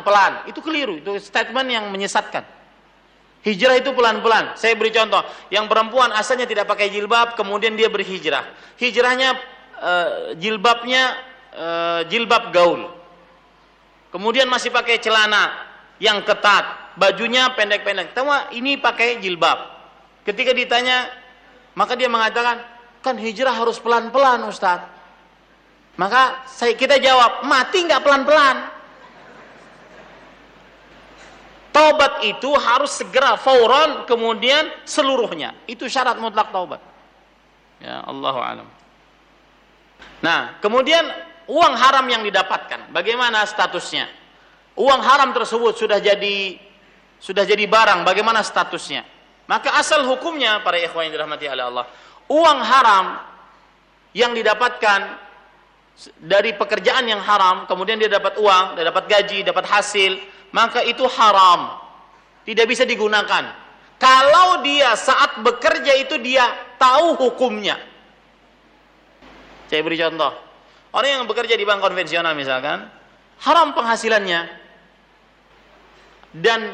pelan. Itu keliru, itu statement yang menyesatkan. Hijrah itu pelan-pelan. Saya beri contoh, yang perempuan asalnya tidak pakai jilbab, kemudian dia berhijrah. Hijrahnya jilbabnya jilbab gaul. Kemudian masih pakai celana yang ketat, bajunya pendek-pendek. Tahu ini pakai jilbab. Ketika ditanya, maka dia mengatakan, kan hijrah harus pelan-pelan, Ustaz. Maka kita jawab, mati nggak pelan-pelan. Taubat itu harus segera, fauran, kemudian seluruhnya. Itu syarat mutlak taubat. Ya, Allahu a'lam. Nah, kemudian uang haram yang didapatkan, bagaimana statusnya? Uang haram tersebut sudah jadi barang, bagaimana statusnya? Maka asal hukumnya, para ikhwan yang dirahmati oleh Allah, uang haram yang didapatkan dari pekerjaan yang haram, kemudian dia dapat uang, dia dapat gaji, dapat hasil, maka itu haram, tidak bisa digunakan. Kalau dia saat bekerja itu dia tahu hukumnya. Saya beri contoh, orang yang bekerja di bank konvensional misalkan, haram penghasilannya, dan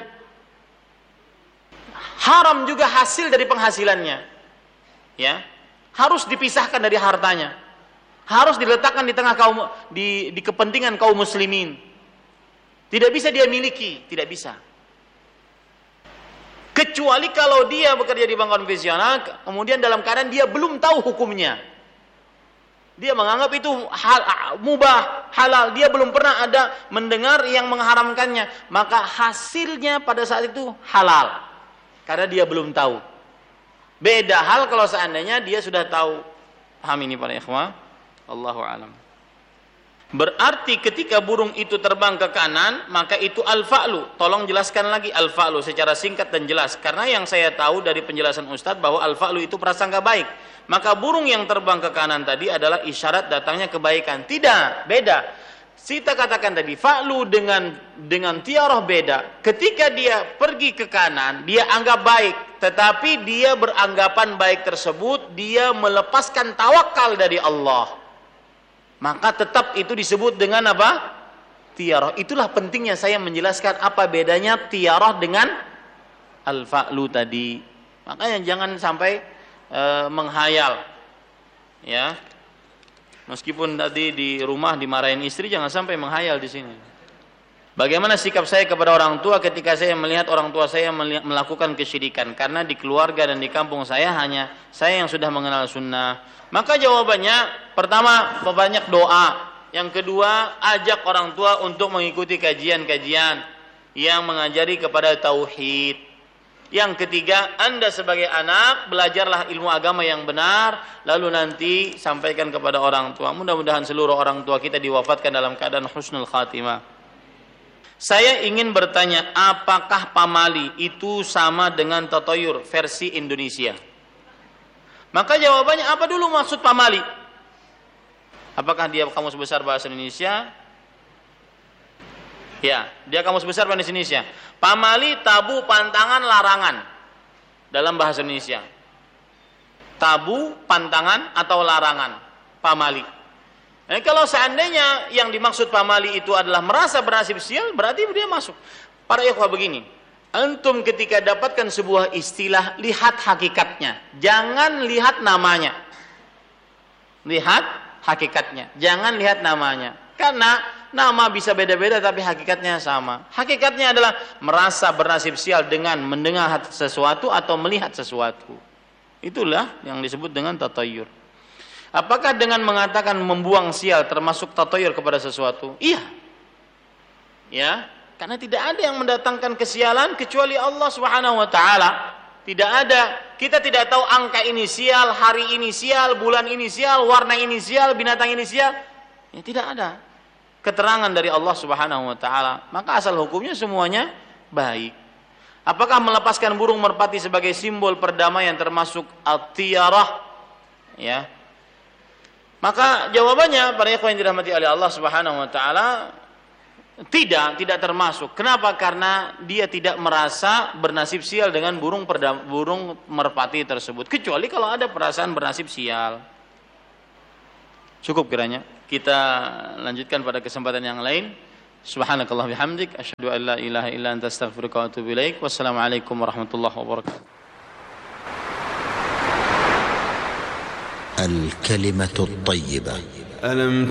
haram juga hasil dari penghasilannya, ya, harus dipisahkan dari hartanya, harus diletakkan di tengah di kepentingan kaum muslimin. Tidak bisa dia miliki, tidak bisa. Kecuali kalau dia bekerja di bank konvensional, kemudian dalam keadaan dia belum tahu hukumnya. Dia menganggap itu mubah, halal. Dia belum pernah ada mendengar yang mengharamkannya. Maka hasilnya pada saat itu halal. Karena dia belum tahu. Beda hal kalau seandainya dia sudah tahu. Paham ini para ikhwah? Allahu a'lam. Berarti ketika burung itu terbang ke kanan, maka itu al-fa'lu. Tolong jelaskan lagi al-fa'lu secara singkat dan jelas. Karena yang saya tahu dari penjelasan Ustadz bahwa al-fa'lu itu prasangka baik. Maka burung yang terbang ke kanan tadi adalah isyarat datangnya kebaikan. Tidak, beda. Kita katakan tadi, fa'lu dengan tiarah beda. Ketika dia pergi ke kanan, dia anggap baik. Tetapi dia beranggapan baik tersebut, dia melepaskan tawakal dari Allah. Maka tetap itu disebut dengan apa? Tiarah. Itulah pentingnya saya menjelaskan apa bedanya tiarah dengan al-fa'lu tadi. Makanya jangan sampai menghayal. Ya. Meskipun tadi di rumah dimarahin istri, jangan sampai menghayal di sini. Bagaimana sikap saya kepada orang tua ketika saya melihat orang tua saya melakukan kesyirikan? Karena di keluarga dan di kampung saya hanya saya yang sudah mengenal sunnah. Maka jawabannya, pertama, perbanyak doa. Yang kedua, ajak orang tua untuk mengikuti kajian-kajian yang mengajari kepada tauhid. Yang ketiga, Anda sebagai anak, belajarlah ilmu agama yang benar, lalu nanti sampaikan kepada orang tua. Mudah-mudahan seluruh orang tua kita diwafatkan dalam keadaan husnul khatimah. Saya ingin bertanya, apakah pamali itu sama dengan tatoyur versi Indonesia? Maka jawabannya, apa dulu maksud pamali? Apakah dia kamus besar bahasa Indonesia? Ya, dia kamus besar bahasa Indonesia. Pamali, tabu, pantangan, larangan dalam bahasa Indonesia. Tabu, pantangan, atau larangan. Pamali. Nah, kalau seandainya yang dimaksud pamali itu adalah merasa bernasib sial, berarti dia masuk. Para ikhwah begini, antum ketika dapatkan sebuah istilah, lihat hakikatnya. Jangan lihat namanya. Lihat hakikatnya. Jangan lihat namanya. Karena nama bisa beda-beda tapi hakikatnya sama. Hakikatnya adalah merasa bernasib sial dengan mendengar sesuatu atau melihat sesuatu. Itulah yang disebut dengan tatayur. Apakah dengan mengatakan membuang sial termasuk tatayur kepada sesuatu? Iya. Ya, karena tidak ada yang mendatangkan kesialan kecuali Allah Subhanahu wa taala. Tidak ada. Kita tidak tahu angka inisial, hari inisial, bulan inisial, warna inisial, binatang inisial. Ya, tidak ada keterangan dari Allah Subhanahu wa taala. Maka asal hukumnya semuanya baik. Apakah melepaskan burung merpati sebagai simbol perdamaian termasuk at-tiyarah? Ya. Maka jawabannya, para ikhwan yang dirahmati oleh Allah Subhanahu wa taala, tidak termasuk. Kenapa? Karena dia tidak merasa bernasib sial dengan burung merpati tersebut, kecuali kalau ada perasaan bernasib sial. Cukup kiranya. Kita lanjutkan pada kesempatan yang lain. Subhanakallah bihamdik asyhadu an la ilaha illa anta astaghfiruka wa atubu ilaik. Wassalamualaikum warahmatullahi wabarakatuh. الكلمة الطيبة.